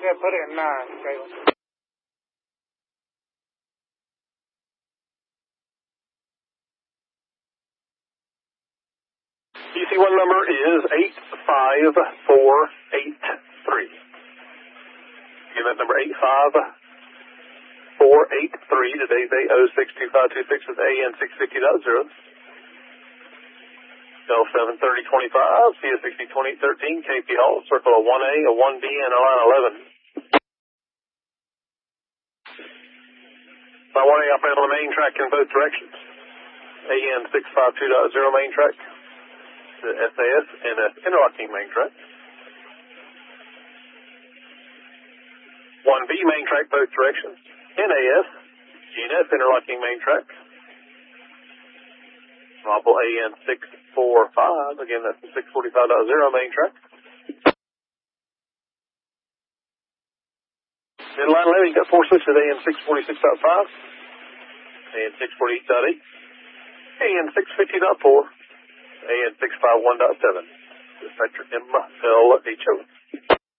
Okay, put it in 9, Caleb. EC1 number is 85483. Again, that number 85483. Today's date 062526 with AN650.0. L73025, CS602813, KP Hall, circle a 1A, a 1B, and a line 11. Line 1A operating on the main track in both directions. AN652.0 main track. The SAS and interlocking main track. 1B main track both directions. NAS, GNS interlocking main track. Model AN645, again that's the 645.0 main track. In line 11, you got 4 switches, AN646.5, AN648.8, AN650.4, AN651.7. Dispatcher MLHO.